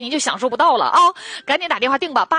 您就享受不到了啊！赶紧打电话订吧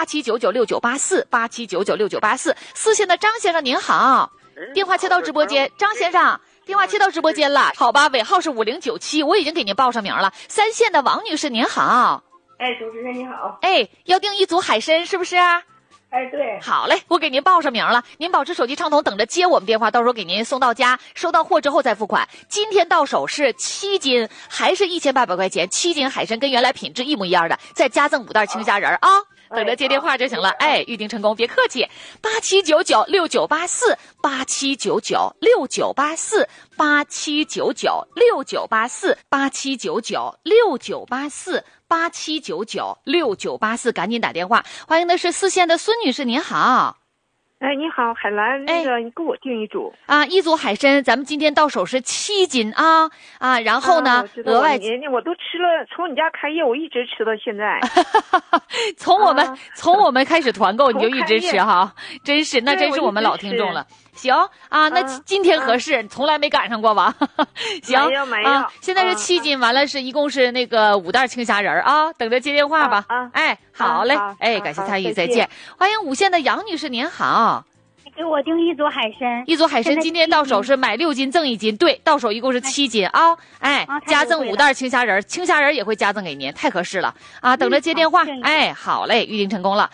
，87996984，87996984。4线的张先生您好，电话切到直播间，张先生。电话切到直播间了，好吧，尾号是5097，我已经给您报上名了。3线的王女士您好， 主持人你好， 要订一组海参是不是啊？ 对， 好嘞，我给您报上名了，您保持手机畅通，等着接我们电话，到时候给您送到家，收到货之后再付款。今天到手是7斤，还是1800块钱，7斤海参跟原来品质一模一样的，再加赠5袋青虾仁啊。等着接电话就行了，预定成功，别客气。87996984，87996984，87996984，87996984，赶紧打电话。欢迎的是4线的孙女士，您好。 你好，海兰，你给我订一组啊，一组海参，咱们今天到手是7斤啊，然后呢，额外我都吃了，从你家开业我一直吃到现在。 从我们开始团购你就一直吃哈，真是，那真是我们老听众了。行啊，那今天合适，从来没赶上过吧？行啊，现在是7斤，完了是一共是那个5袋青虾仁啊，等着接电话吧。好嘞，感谢参与，再见。欢迎5线的杨女士，您好。 给我订一组海参， 一组海参今天到手是买6斤赠1斤，对，到手一共是7斤啊，加赠5袋青虾仁，青虾仁也会加赠给您，太合适了啊！等着接电话，好嘞，预定成功了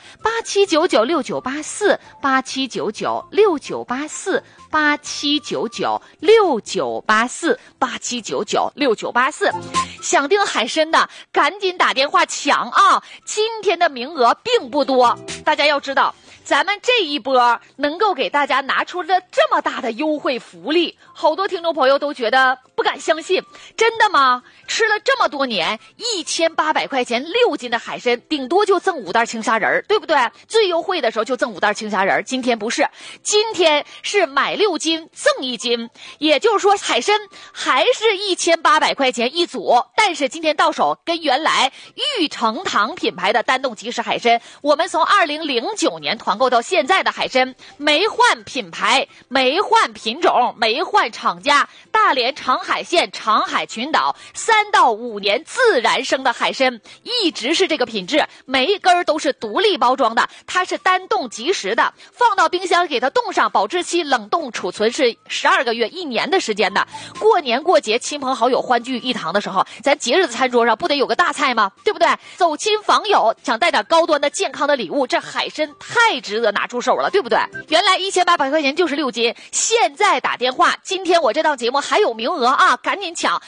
，87996984，87996984，87996984，想订海参的赶紧打电话抢啊！今天的名额并不多，大家要知道。咱们这一波能够给大家拿出了这么大的优惠福利，好多听众朋友都觉得不敢相信，真的吗？吃了这么多年，1800块钱6斤的海参，顶多就赠5袋青虾仁，对不对？最优惠的时候就赠5袋青虾仁，今天不是，今天是买6斤赠1斤，也就是说海参还是1800块钱一组，但是今天到手跟原来玉成堂品牌的单冻即食海参，我们从2009年团购到现在的海参，没换品牌，没换品种，没换厂家，大连长海县长海群岛3到5年自然生的海参，一直是这个品质，每一根都是独立包装的，它是单冻即食的，放到冰箱给它冻上，保质期冷冻储存是12个月1年的时间的。过年过节亲朋好友欢聚一堂的时候，咱节日的餐桌上不得有个大菜吗？对不对？走亲访友想带点高端的健康的礼物，这海参太值得拿出手了，对不对？原来1800块钱就是6斤，现在打电话，今天我这档节目还有名额啊，赶紧抢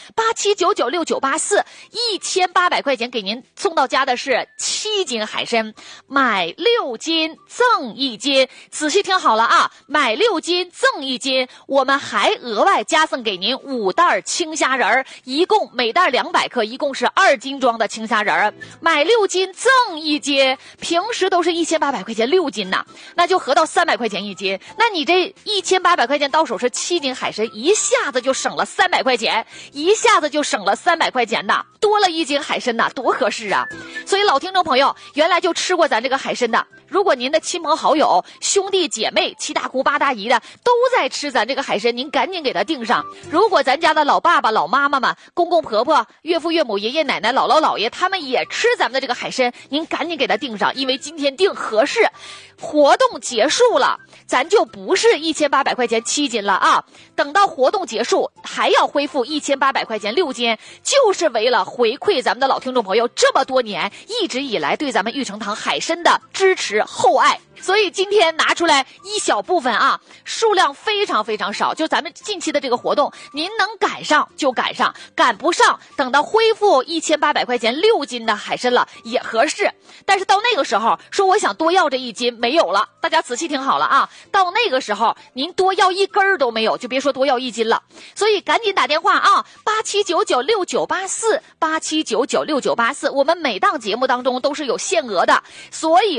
！87996984，1800块钱给您送到家的是7斤海参，买6斤赠1斤，仔细听好了啊，买6斤赠1斤，我们还额外加赠给您5袋青虾仁，一共每袋200克，一共是2斤装的青虾仁，买6斤赠1斤，平时都是1800块钱6斤呐，那就合到300块钱1斤，那你这1800块钱到手是7斤海参，一下子就省了300块钱，一下子就省了300块钱呐，多了1斤海参呐，多合适啊！所以老听众朋友，原来就吃过咱这个海参的，如果您的亲朋好友、兄弟姐妹、7大姑八大姨的都在吃咱这个海参，您赶紧给他订上。如果咱家的老爸爸、老妈妈们、公公婆婆、岳父岳母、爷爷奶奶、姥姥姥爷，他们也吃咱们的这个海参，您赶紧给他订上，因为今天订合适。活动结束了，咱就不是1800块钱7斤了啊！等到活动结束，还要恢复1800块钱6斤，就是为了回馈咱们的老听众朋友这么多年一直以来对咱们玉成堂海参的支持厚爱。所以今天拿出来一小部分啊，数量非常非常少，就咱们近期的这个活动，您能赶上就赶上，赶不上等到恢复1800块钱6斤的海参了也合适。但是到那个时候说我想多要这1斤没有了，大家仔细听好了啊，到那个时候您多要1根都没有，就别说多要1斤了。所以赶紧打电话啊，87996984，87996984，我们每档节目当中都是有限额的，所以说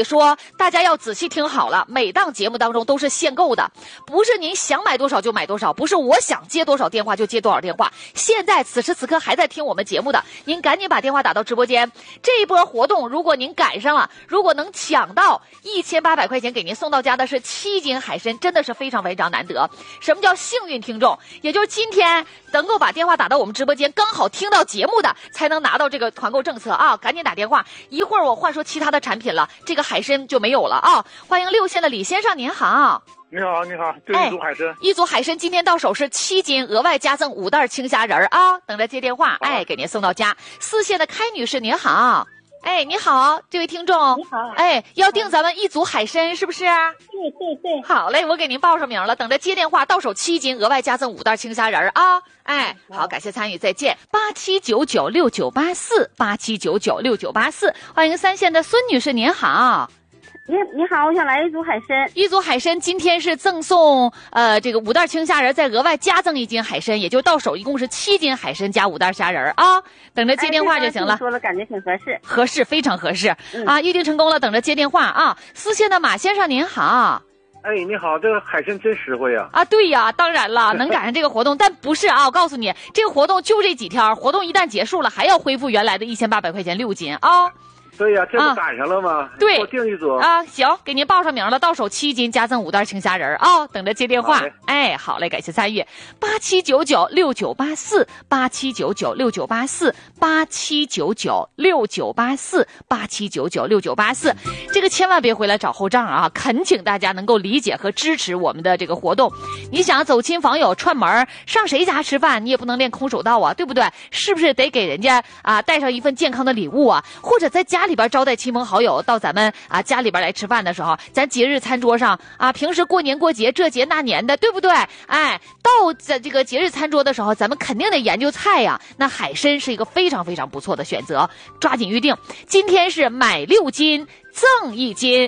大家要仔细听好了，每档节目当中都是限购的，不是您想买多少就买多少，不是我想接多少电话就接多少电话。现在此时此刻还在听我们节目的，您赶紧把电话打到直播间。这一波活动，如果您赶上了，如果能抢到1800块钱给您送到家的是7斤海参，真的是非常非常难得。什么叫幸运听众？也就是今天能够把电话打到我们直播间，刚好听到节目的，才能拿到这个团购政策啊！赶紧打电话，一会儿我换说其他的产品了，这个海参就没有了啊！欢迎6线的李先生，您好。 你好，你好，就一组海参， 一组海参今天到手是7斤，额外加赠5袋青虾仁啊！等着接电话，给您送到家。4线的开女士，您好。你好，这位听众， 你好， 要订咱们一组海参是不是？ 对， 好嘞，我给您报上名了，等着接电话，到手7斤，额外加赠5袋青虾仁啊！好，感谢参与，再见。87996984，87996984，欢迎3线的孙女士，您好。 你好，我想来一组海参。 一组海参今天是赠送这个5袋青虾仁，再额外加赠1斤海参，也就到手一共是7斤海参加5袋虾仁啊！等着接电话就行了。 说了，感觉挺合适。 合适，非常合适啊！预定成功了，等着接电话啊！4线的马先生您好。 你好，这个海参真实惠呀！ 对呀，当然了，能赶上这个活动，但不是啊！我告诉你，这个活动就这几天，活动一旦结束了，还要恢复原来的1800块钱6斤啊！ 对呀，这不赶上了吗？ 对， 我订一组行，给您报上名了，到手7斤加赠5袋青虾仁啊！等着接电话。好嘞，感谢参与。87996984，87996984，87996984，这个千万别回来找后账啊！恳请大家能够理解和支持我们的这个活动。你想走亲访友串门上谁家吃饭，你也不能练空手道啊，对不对？是不是得给人家带上一份健康的礼物啊？或者在家里边招待亲朋好友到咱们家里边来吃饭的时候，咱节日餐桌上平时过年过节这节那年的，对不对？到这个节日餐桌的时候，咱们肯定得研究菜呀。那海参是一个非常非常不错的选择，抓紧预定。今天是买6斤赠1斤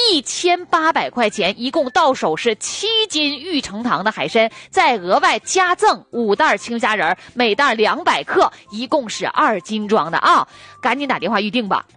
，1800块钱，一共到手是7斤玉成堂的海参，再额外加赠5袋青虾仁，每袋200克，一共是2斤装的啊！赶紧打电话预定吧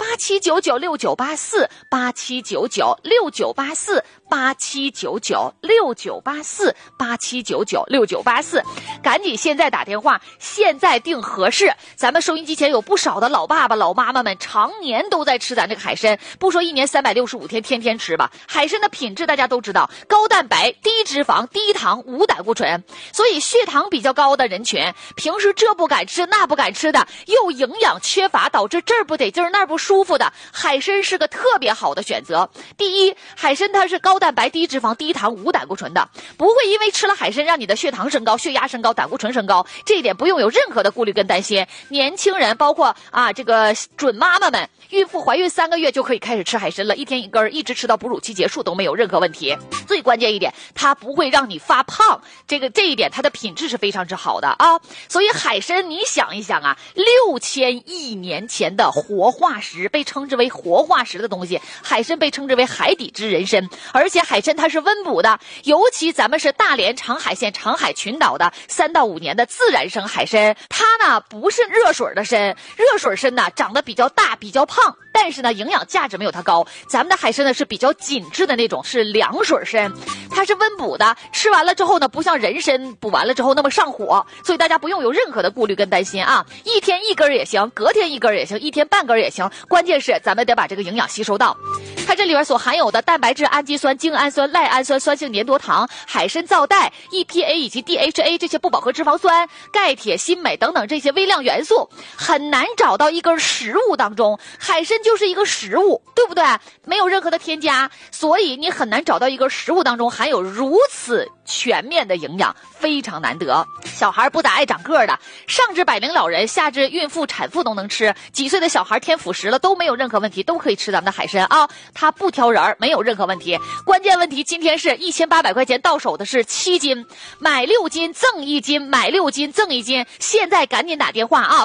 ，87996984，87996984，87996984，赶紧现在打电话，现在订合适。咱们收音机前有不少的老爸爸老妈妈们，常年都在吃咱这个海参，不说1年365天天天吃吧，海参的品质大家都知道，高蛋白、低脂肪、低糖、无胆固醇，所以血糖比较高的人群，平时这不敢吃那不敢吃的，又营养缺乏，导致这儿不得劲儿那儿不舒服的，海参是个特别好的选择。第一，海参它是高蛋白、低脂肪、低糖、无胆固醇的，不会因为吃了海参让你的血糖升高、血压升高、胆固醇升高，这一点不用有任何的顾虑跟担心。年轻人包括这个准妈妈们，孕妇怀孕3个月就可以开始吃海参了，1天1根，一直吃到哺乳期结束都没有任何问题。最关键一点，它不会让你发胖，这一点它的品质是非常之好的啊。所以海参你想一想，6000亿年前的活化石，被称之为活化石的东西，海参被称之为海底之人参，而且海参它是温补的，尤其咱们是大连长海县长海群岛的3到5年的自然生海参，它呢不是热水的参，热水参呢长得比较大比较胖，但是呢营养价值没有它高。咱们的海参呢是比较紧致的那种，是凉水参，它是温补的，吃完了之后呢不像人参补完了之后那么上火，所以大家不用有任何的顾虑跟担心啊，1天1根也行，隔天1根也行，1天半根也行，关键是咱们得把这个营养吸收到。它这里边所含有的蛋白质、氨基酸、精氨酸、赖氨酸、酸性粘多糖、海参皂带、EPA 以及 DHA 这些不饱和脂肪酸、钙、铁、锌、镁等等这些微量元素，很难找到一根食物当中，海参就是一个食物，对不对？没有任何的添加，所以你很难找到一根食物当中含有如此全面的营养，非常难得。小孩不咋爱长个的，上至百龄老人，下至孕妇、产妇都能吃，几岁的小孩添辅食了都没有任何问题，都可以吃咱们的海参啊，它不挑人，没有任何问题。关键问题今天是1800块钱到手的是7斤，买6斤赠1斤，买6斤赠1斤，现在赶紧打电话啊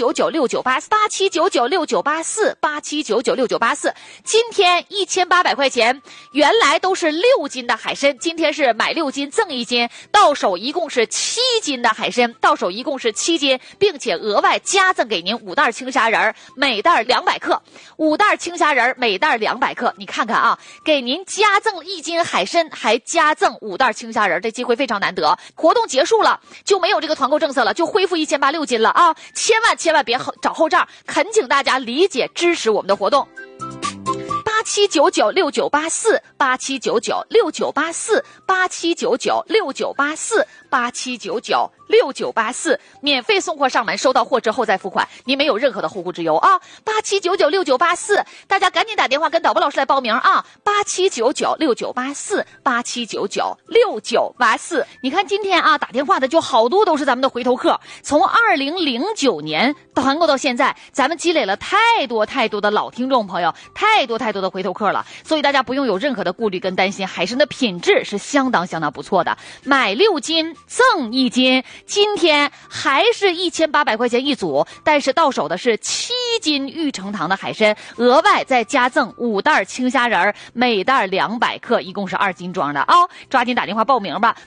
，87996984，87996984，87996984。今天1800块钱，原来都是6斤的海参，今天是买6斤赠1斤，到手一共是7斤的海参，到手一共是7斤，并且额外加赠给您5袋青虾仁，每袋200克，5袋青虾仁每袋200 200克，你看看啊，给您加赠1斤海参，还加赠5袋青虾仁，这机会非常难得。活动结束了就没有这个团购政策了，就恢复1800 6斤了啊！千万别找后账，恳请大家理解支持我们的活动。87996984，87996984，87996984，免费送货上门，收到货之后再付款，您没有任何的后顾之忧啊！87996984，大家赶紧打电话跟导播老师来报名啊！87996984，87996984，你看今天啊，打电话的就好多都是咱们的回头客，从2009年团购到现在，咱们积累了太多的老听众朋友，太多的回头客了，所以大家不用有任何的顾虑跟担心，海参的品质是相当不错的，买6斤赠1斤，今天还是1800块钱一组，但是到手的是7斤玉成堂的海参，额外再加赠5袋青虾仁，每袋200克，一共是2斤装的啊！抓紧打电话报名吧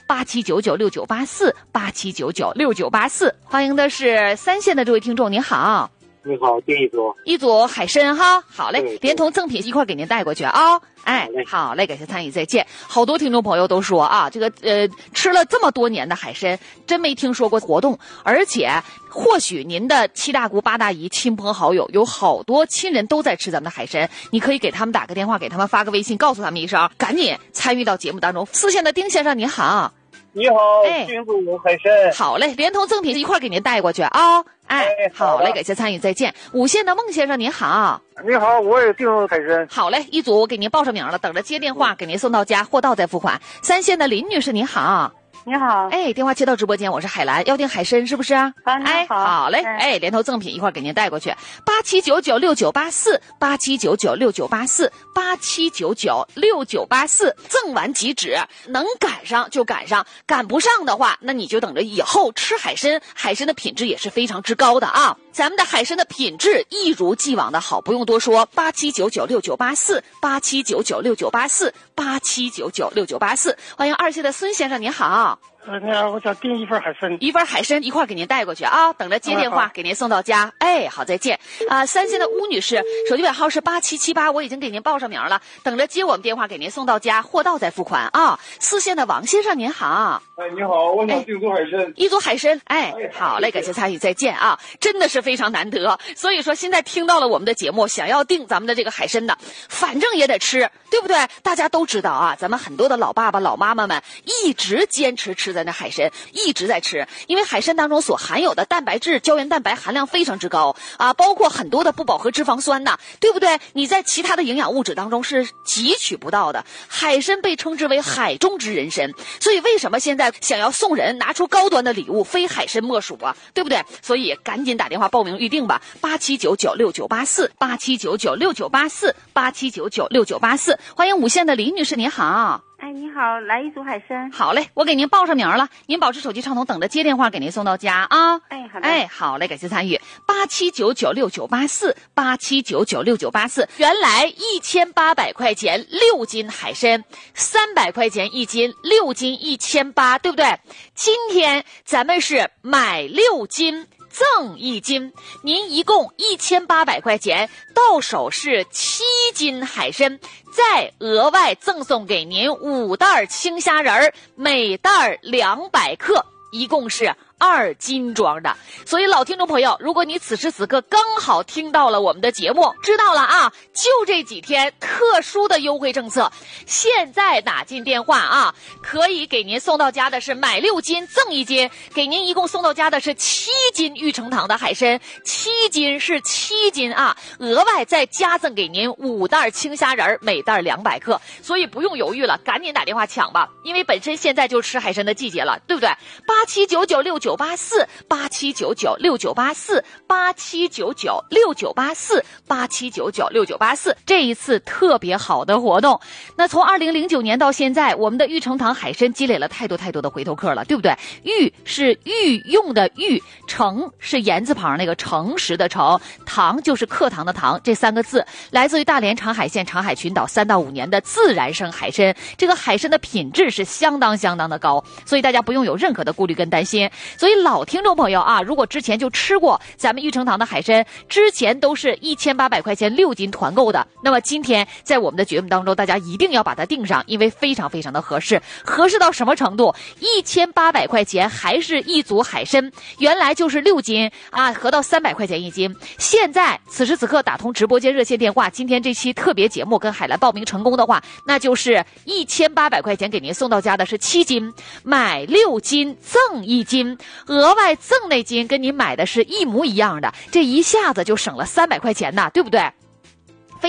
，87996984，87996984，欢迎的是3线的这位听众，您好。 你好，订一组海参哈，好嘞，连同赠品一块给您带过去啊。哎，好嘞，感谢参与，再见。好多听众朋友都说啊，这个吃了这么多年的海参，真没听说过活动，而且或许您的7大姑8大姨、亲朋好友有好多亲人都在吃咱们的海参，你可以给他们打个电话，给他们发个微信，告诉他们一声，赶紧参与到节目当中。4线的丁先生您好。 你好，幸福有海参。 好嘞，连同赠品一块给您带过去啊。哎，好嘞，感谢参与，再见。5线的孟先生您好。 你好，我也订海参。 好嘞，一组我给您报上名了，等着接电话，给您送到家，货到再付款。3线的林女士您好。 你好， 哎，电话接到直播间，我是海兰，要订海参是不是？ 哎， 好嘞，哎，连头赠品一块给您带过去，87996984，87996984，87996984，赠完即止，能赶上就赶上，赶不上的话，那你就等着以后吃海参，海参的品质也是非常之高的啊。咱们的海参的品质一如既往的好，不用多说，87996984，87996984，87996984，欢迎2线的孙先生，您好。 你好，我想订一份海参， 一份海参一块给您带过去啊，等着接电话给您送到家。哎，好，再见。3线的巫女士，手机尾号是8778，我已经给您报上名了，等着接我们电话给您送到家，货到再付款啊。4线的王先生您好。 哎，你好，我想订组海参， 一组海参。哎，好嘞，感谢参与，再见啊，真的是非常难得。所以说现在听到了我们的节目，想要订咱们的这个海参的，反正也得吃，对不对？大家都知道啊，咱们很多的老爸爸老妈妈们一直坚持吃咱的海参，一直在吃，因为海参当中所含有的蛋白质、胶原蛋白含量非常之高啊，包括很多的不饱和脂肪酸呐，对不对？你在其他的营养物质当中是汲取不到的。海参被称之为海中之人参，所以为什么现在想要送人拿出高端的礼物，非海参莫属啊，对不对？所以赶紧打电话报名预定吧，87996984，87996984，87996984，欢迎5线的李女士，您好。 哎，你好，来一组海参。 好嘞，我给您报上名了，您保持手机畅通，等着接电话给您送到家啊。 哎，好的。 哎，好嘞，感谢参与。87996984，87996984，原来1800块钱6斤海参，300块钱1斤，6斤1800，对不对？今天咱们是买6斤赠1斤，您一共1800块钱，到手是7斤海参，再额外赠送给您5袋青虾仁，每袋200克，一共是2斤装的。所以老听众朋友，如果你此时此刻刚好听到了我们的节目，知道了啊，就这几天特殊的优惠政策，现在打进电话啊，可以给您送到家的是买6斤赠1斤，给您一共送到家的是7斤玉成堂的海参，7斤是7斤啊，额外再加赠给您5袋青虾仁，每袋200克，所以不用犹豫了，赶紧打电话抢吧，因为本身现在就吃海参的季节了，对不对？87996984，87996984，87996984，这一次特别好的活动。那从2009年到现在，我们的玉成堂海参积累了太多的回头客了，对不对？玉是御用的玉，诚是言字旁那个诚实的诚，堂就是课堂的堂，这3个字来自于大连长海县长海群岛3到5年的自然生海参，这个海参的品质是相当的高，所以大家不用有任何的顾虑跟担心。 所以老听众朋友啊，如果之前就吃过咱们玉成堂的海参，之前都是1800块钱6斤团购的，那么今天在我们的节目当中，大家一定要把它订上，因为非常非常的合适。合适到什么程度？1800块钱还是一组海参，原来就是6斤啊，合到300块钱1斤。现在此时此刻打通直播间热线电话，今天这期特别节目跟海澜报名成功的话，那就是1800块钱给您送到家的是7斤，买6斤赠1斤，额外赠那斤跟您买的是一模一样的，这一下子就省了300块钱呢，对不对？